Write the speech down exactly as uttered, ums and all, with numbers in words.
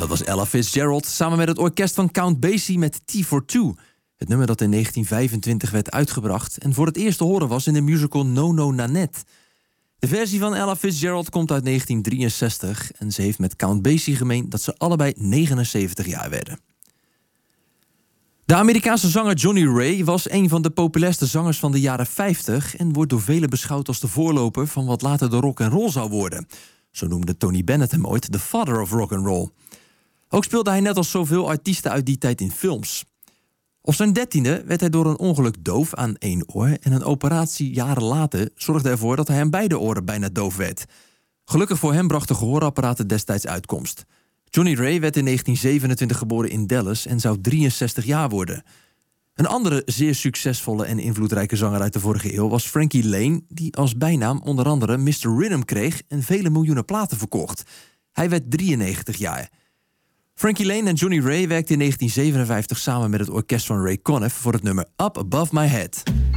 Dat was Ella Fitzgerald samen met het orkest van Count Basie met T for Two. Het nummer dat in negentien vijfentwintig werd uitgebracht en voor het eerst te horen was in de musical No No Nanette. De versie van Ella Fitzgerald komt uit negentien drieënzestig en ze heeft met Count Basie gemeen dat ze allebei negenenzeventig jaar werden. De Amerikaanse zanger Johnny Ray was een van de populairste zangers van de jaren vijftig en wordt door velen beschouwd als de voorloper van wat later de rock and roll zou worden. Zo noemde Tony Bennett hem ooit de father of rock and roll. Ook speelde hij net als zoveel artiesten uit die tijd in films. Op zijn dertiende werd hij door een ongeluk doof aan één oor en een operatie jaren later zorgde ervoor dat hij aan beide oren bijna doof werd. Gelukkig voor hem brachten gehoorapparaten destijds uitkomst. Johnny Ray werd in negentien zevenentwintig geboren in Dallas en zou drieënzestig jaar worden. Een andere zeer succesvolle en invloedrijke zanger uit de vorige eeuw was Frankie Lane, die als bijnaam onder andere mister Rhythm kreeg en vele miljoenen platen verkocht. Hij werd drieënnegentig jaar. Frankie Lane en Johnny Ray werkten in negentien zevenenvijftig samen met het orkest van Ray Conniff voor het nummer Up Above My Head.